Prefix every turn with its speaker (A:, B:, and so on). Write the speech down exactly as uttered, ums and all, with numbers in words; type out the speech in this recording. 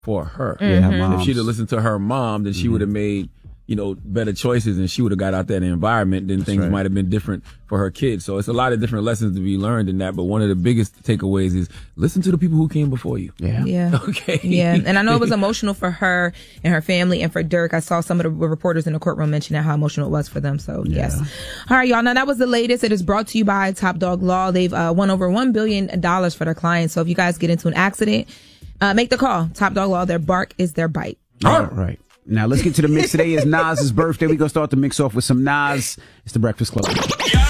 A: for her.
B: Mm-hmm.
C: Yeah,
A: if she'd have listened to her mom, then she
C: Mm-hmm.
A: would have made, you know, better choices, and she would have got out there in the environment, then things
C: right.
A: might have been different for her kids. So it's a lot of different lessons to be learned in that. But one of the biggest takeaways is listen to the people who came before you.
C: Yeah.
B: Yeah.
A: Okay.
B: Yeah. And I know it was emotional for her and her family and for Dirk. I saw some of the reporters in the courtroom mention how emotional it was for them. So,
C: Yeah.
B: yes. All right, y'all. Now, that was the latest. It is brought to you by Top Dog Law. They've uh, won over one billion dollars for their clients. So if you guys get into an accident, uh, make the call. Top Dog Law. Their bark is their bite.
C: All right. Now let's get to the mix. Today is Nas's birthday. We're going to start the mix off with some Nas. It's the Breakfast Club.